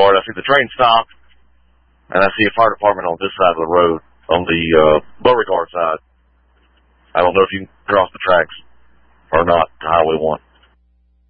Boulevard. I see the train stop, and I see a fire department on this side of the road, on the Beauregard side. I don't know if you can cross the tracks or not to Highway 1.